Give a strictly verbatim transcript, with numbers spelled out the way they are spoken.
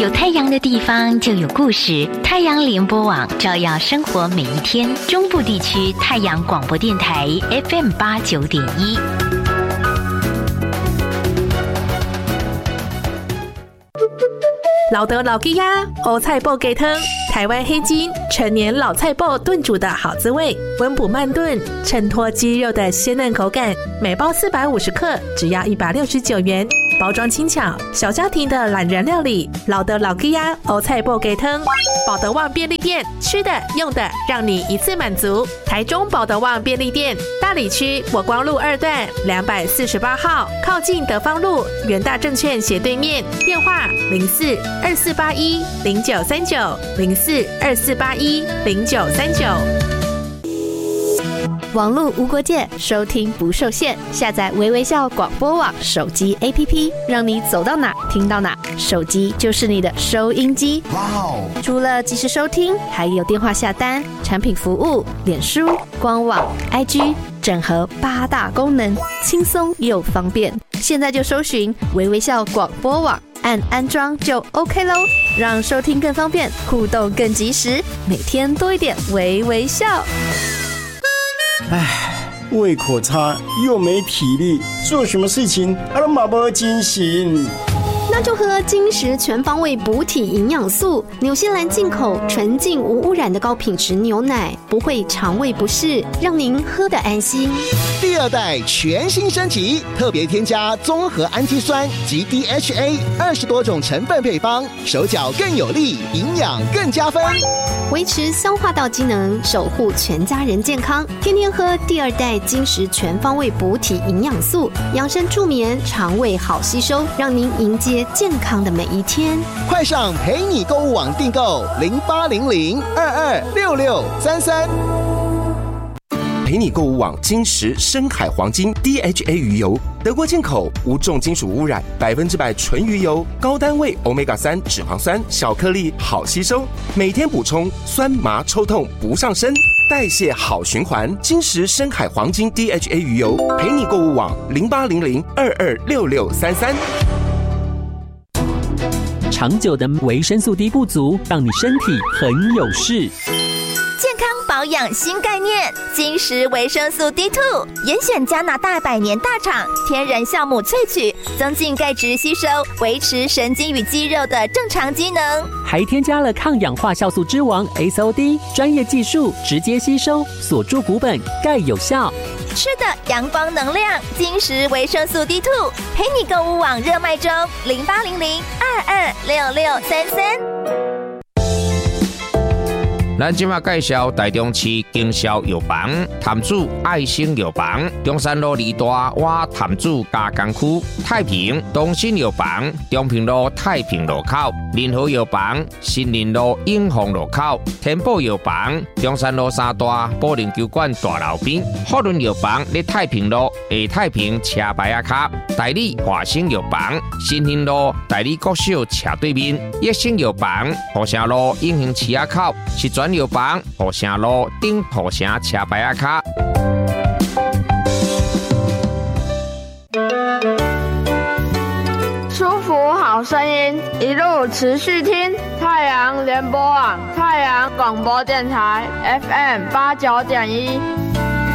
有太阳的地方就有故事，太阳联播网照耀生活每一天。中部地区太阳广播电台 F M 八九点一。 老德老吉呀，欧菜脯鸡汤，台湾黑金陈年老菜脯炖煮的好滋味，温补慢炖，衬托鸡肉的鲜嫩口感。每包四百五十克，只要一百六十九元。包装轻巧，小家庭的懒人料理。老德老吉呀，欧菜脯鸡汤，保德旺便利店，吃的用的让你一次满足。台中保德旺便利店，大里区国光路二段两百四十八号，靠近德芳路元大证券斜对面。电话零四二四八一零九三九零四二四八一零九三九。 网络无国界，收听不受限。下载微微笑广播网手机 A P P， 让你走到哪听到哪。手机就是你的收音机。哇哦！除了即时收听，还有电话下单、产品服务、脸书、官网、I G， 整合八大功能，轻松又方便。现在就搜寻微微笑广播网，按安装就 OK 咯，让收听更方便，互动更及时，每天多一点微微笑。 唉，胃口差又没体力，做什么事情啊都马不精神。 那就喝金石全方位补体营养素，纽西兰进口纯净无污染的高品质牛奶，不会肠胃不适，让您喝得安心。 第二代全新升级，特别添加综合氨基酸及 D H A 二十多种成分配方，手脚更有力，营养更加分， 维持消化道机能，守护全家人健康。天天喝第二代金石全方位补体营养素，养生助眠，肠胃好吸收，让您迎接健康的每一天。 快上陪你购物网订购零八零零二二六六三三。 陪你购物网金石深海黄金 D H A 鱼油，德国进口，无重金属污染，百分之百纯鱼油，高单位 欧米伽三 脂肪酸，小颗粒好吸收，每天补充，酸麻抽痛不上身，代谢好循环。金石深海黄金 D H A 鱼油，陪你购物网零八零零二二六六三三。 长久的维生素 D 不足，让你身体很有事。 健康保养新概念，金石维生素 D 二 严选加拿大百年大厂天然酵母萃取，增进钙质吸收，维持神经与肌肉的正常机能， 还添加了抗氧化酵素之王 S O D， 专业技术直接吸收，锁住骨本，钙有效。 吃的阳光能量，金石维生素 D 二 陪你购物网热卖中，零八零零二二六六三三。 咱今麦介绍台中市经销药房潭子爱心药房，中山路二大洼潭子加工区，太平东新药房中平路太平路口，仁和药房新林路永丰路口，天宝药房中山路三大保龄球馆大楼边，福伦药房在太平路下太平车牌仔卡，代理华兴药房新兴路代理国小斜对面，益生药房河城路永兴市仔口，是专药房河城路顶河城车牌仔卡。 舒服好声音，一路持续听太阳联播网、太阳广播电台 F M 八九点一。